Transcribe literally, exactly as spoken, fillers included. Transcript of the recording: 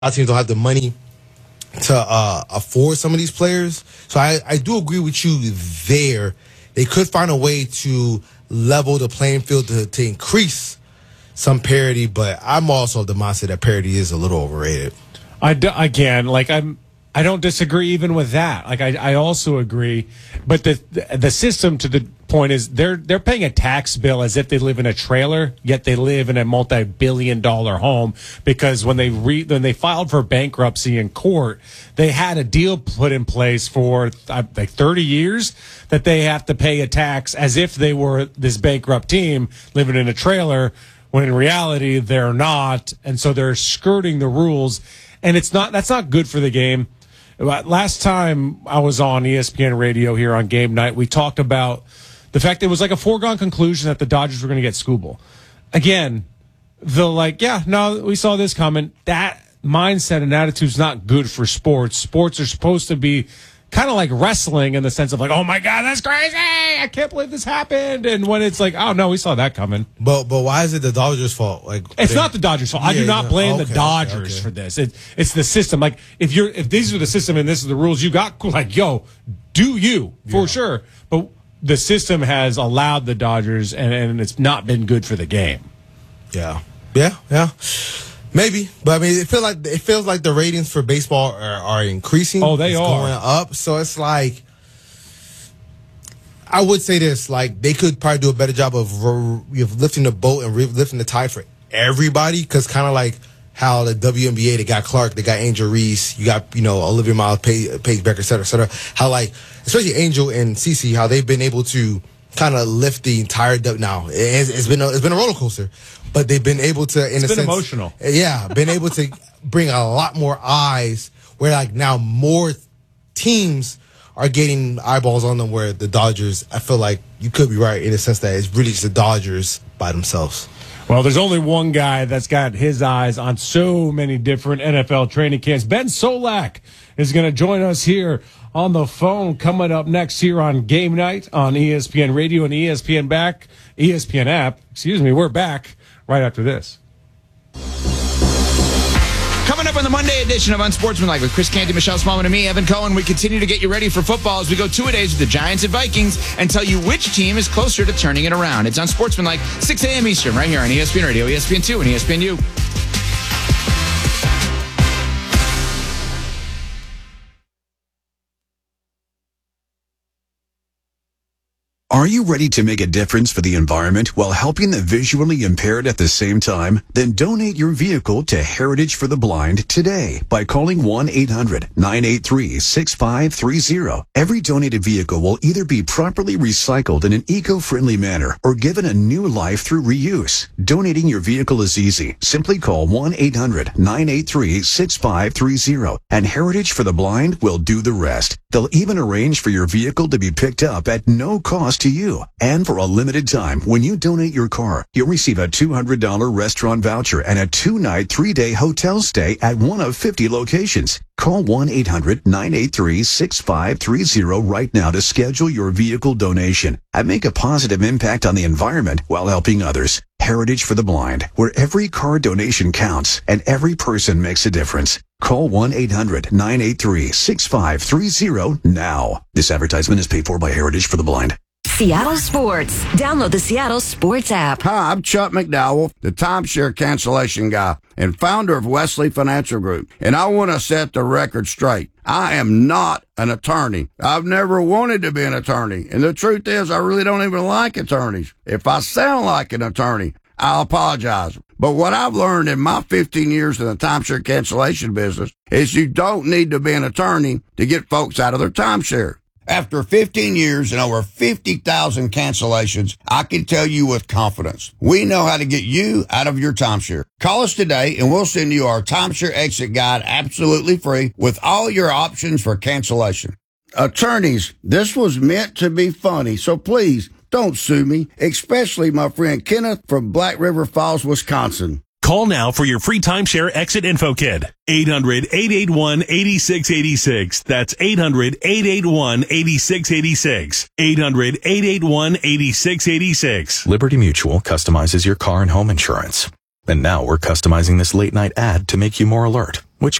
of teams don't have the money to uh, afford some of these players. So I, I do agree with you there. They could find a way to level the playing field to, to increase some parity, but I'm also of the mindset that parity is a little overrated. I do, again, like I'm, I don't disagree even with that. Like I, I also agree, but the, the the system to the point is they're they're paying a tax bill as if they live in a trailer, yet they live in a multi-billion dollar home because when they re, when they filed for bankruptcy in court, they had a deal put in place for uh, like thirty years that they have to pay a tax as if they were this bankrupt team living in a trailer, when in reality they're not, and so they're skirting the rules, and it's not that's not good for the game. Last time I was on E S P N radio here on game night, we talked about the fact that it was like a foregone conclusion that the Dodgers were going to get Skubal. Again, the like, yeah, no, we saw this coming. That mindset and attitude is not good for sports. Sports are supposed to be kind of like wrestling in the sense of like, oh my God, that's crazy. I can't believe this happened. And when it's like, oh no, we saw that coming. But but why is it the Dodgers' fault? Like it's not the Dodgers' fault. Yeah, I do not blame okay, the Dodgers okay, okay. for this. It, it's the system. Like if you're if these are the system and this is the rules, you got like, yo, do you for yeah. sure. But the system has allowed the Dodgers and, and it's not been good for the game. Yeah. Yeah, yeah. Maybe, but I mean, it feels like it feels like the ratings for baseball are, are increasing. Oh, they it's are going up. So it's like, I would say this: like they could probably do a better job of, of lifting the boat and lifting the tide for everybody. Because kind of like how the W N B A, they got Clark, they got Angel Reese, you got you know Olivia Miles, Paige, Paige Becker, et cetera, et cetera. How like especially Angel and Cece, how they've been able to kind of lift the entire W. Now it's, it's been a, it's been a roller coaster. But they've been able to, in it's a been sense, emotional. Yeah, been able to bring a lot more eyes. Where like now more teams are getting eyeballs on them. Where the Dodgers, I feel like you could be right in the sense that it's really just the Dodgers by themselves. Well, there's only one guy that's got his eyes on so many different N F L training camps. Ben Solak is going to join us here on the phone coming up next here on Game Night on E S P N Radio and E S P N back, E S P N app. Excuse me, we're back right after this. Coming up on the Monday edition of Unsportsmanlike with Chris Canty, Michelle Smallman, and me, Evan Cohen, we continue to get you ready for football as we go two-a-days with the Giants and Vikings and tell you which team is closer to turning it around. It's Unsportsmanlike, six a.m. Eastern, right here on E S P N Radio, E S P N two, and E S P N U. Are you ready to make a difference for the environment while helping the visually impaired at the same time? Then donate your vehicle to Heritage for the Blind today by calling one eight hundred nine eight three six five three zero. Every donated vehicle will either be properly recycled in an eco-friendly manner or given a new life through reuse. Donating your vehicle is easy. Simply call one eight hundred nine eight three six five three zero and Heritage for the Blind will do the rest. They'll even arrange for your vehicle to be picked up at no cost to you. And for a limited time, when you donate your car, you'll receive a two hundred dollars restaurant voucher and a two-night, three-day hotel stay at one of fifty locations. Call one eight hundred nine eight three six five three zero right now to schedule your vehicle donation and make a positive impact on the environment while helping others. Heritage for the Blind, where every car donation counts and every person makes a difference. Call one eight hundred nine eight three six five three zero now. This advertisement is paid for by Heritage for the Blind. Seattle Sports. Download the Seattle Sports app. Hi, I'm Chuck McDowell, the timeshare cancellation guy and founder of Wesley Financial Group. And I want to set the record straight. I am not an attorney. I've never wanted to be an attorney. And the truth is, I really don't even like attorneys. If I sound like an attorney, I'll apologize. But what I've learned in my fifteen years in the timeshare cancellation business is you don't need to be an attorney to get folks out of their timeshare. After fifteen years and over fifty thousand cancellations, I can tell you with confidence, we know how to get you out of your timeshare. Call us today and we'll send you our timeshare exit guide absolutely free with all your options for cancellation. Attorneys, this was meant to be funny, so please don't sue me, especially my friend Kenneth from Black River Falls, Wisconsin. Call now for your free timeshare exit info kit. eight hundred eight eight one eight six eight six. That's eight hundred eight eight one eight six eight six. eight hundred eight eight one eight six eight six. Liberty Mutual customizes your car and home insurance. And now we're customizing this late night ad to make you more alert.